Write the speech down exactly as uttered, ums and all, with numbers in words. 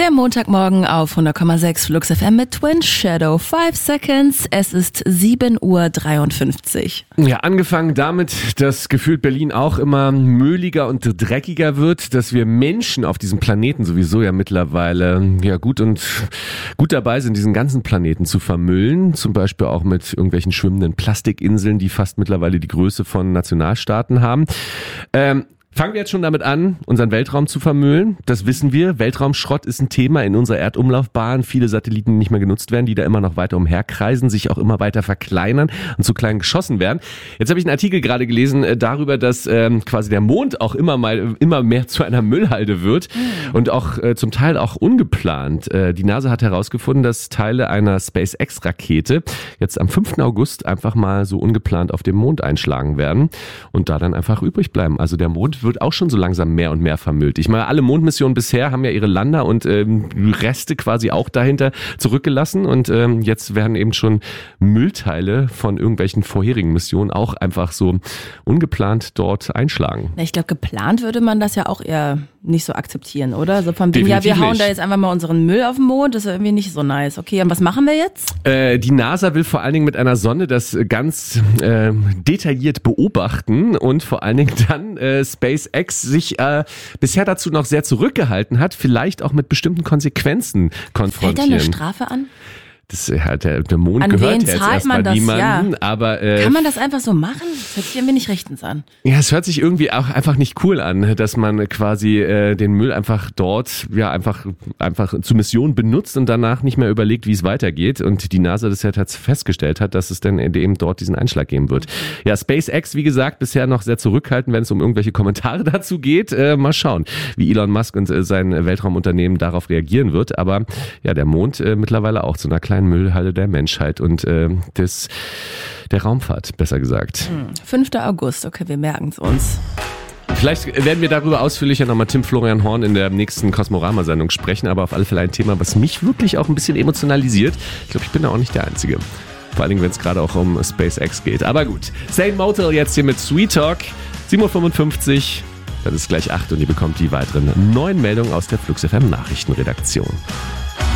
Der Montagmorgen auf hundert Komma sechs Flux F M mit Twin Shadow. Five Seconds. Es ist sieben Uhr dreiundfünfzig. Ja, angefangen damit, dass gefühlt Berlin auch immer möhliger und dreckiger wird, dass wir Menschen auf diesem Planeten sowieso ja mittlerweile ja gut und gut dabei sind, diesen ganzen Planeten zu vermüllen. Zum Beispiel auch mit irgendwelchen schwimmenden Plastikinseln, die fast mittlerweile die Größe von Nationalstaaten haben. Ähm, Fangen wir jetzt schon damit an, unseren Weltraum zu vermüllen. Das wissen wir. Weltraumschrott ist ein Thema in unserer Erdumlaufbahn. Viele Satelliten, die nicht mehr genutzt werden, die da immer noch weiter umherkreisen, sich auch immer weiter verkleinern und zu klein geschossen werden. Jetzt habe ich einen Artikel gerade gelesen äh, darüber, dass ähm, quasi der Mond auch immer mal immer mehr zu einer Müllhalde wird mhm. und auch äh, zum Teil auch ungeplant. Äh, die NASA hat herausgefunden, dass Teile einer SpaceX-Rakete jetzt am fünften August einfach mal so ungeplant auf dem Mond einschlagen werden und da dann einfach übrig bleiben. Also der Mond wird auch schon so langsam mehr und mehr vermüllt. Ich meine, alle Mondmissionen bisher haben ja ihre Lander und ähm, Reste quasi auch dahinter zurückgelassen und ähm, jetzt werden eben schon Müllteile von irgendwelchen vorherigen Missionen auch einfach so ungeplant dort einschlagen. Ich glaube, geplant würde man das ja auch eher nicht so akzeptieren, oder? So vom Ding, ja, wir hauen nicht. Da jetzt einfach mal unseren Müll auf den Mond, das ist irgendwie nicht so nice. Okay, und was machen wir jetzt? Äh, die NASA will vor allen Dingen mit einer Sonde das ganz äh, detailliert beobachten und vor allen Dingen dann äh, SpaceX sich äh, bisher dazu noch sehr zurückgehalten hat, vielleicht auch mit bestimmten Konsequenzen konfrontieren. Fällt da eine Strafe an? Das, ja, der, der Mond an gehört wen jetzt zahlt erstmal man das? niemanden, Ja. aber äh, kann man das einfach so machen? Das hört sich irgendwie nicht rechtens an. Ja, es hört sich irgendwie auch einfach nicht cool an, dass man quasi äh, den Müll einfach dort ja einfach einfach zur Mission benutzt und danach nicht mehr überlegt, wie es weitergeht und die NASA das ja tatsächlich festgestellt hat, dass es dann eben dort diesen Einschlag geben wird. Ja, SpaceX, wie gesagt, bisher noch sehr zurückhaltend, wenn es um irgendwelche Kommentare dazu geht. Äh, mal schauen, wie Elon Musk und äh, sein Weltraumunternehmen darauf reagieren wird, aber ja, der Mond äh, mittlerweile auch zu einer kleinen Müllhalde der Menschheit und äh, des, der Raumfahrt, besser gesagt. fünfter August, okay, wir merken es uns. Vielleicht werden wir darüber ausführlicher nochmal Tim Florian Horn in der nächsten Kosmorama-Sendung sprechen, aber auf alle Fälle ein Thema, was mich wirklich auch ein bisschen emotionalisiert. Ich glaube, ich bin da auch nicht der Einzige. Vor allen Dingen, wenn es gerade auch um SpaceX geht. Aber gut, Zayn Motel jetzt hier mit Sweet Talk, sieben Uhr fünfundfünfzig, das ist gleich acht und ihr bekommt die weiteren neuen Meldungen aus der Flux F M Nachrichtenredaktion.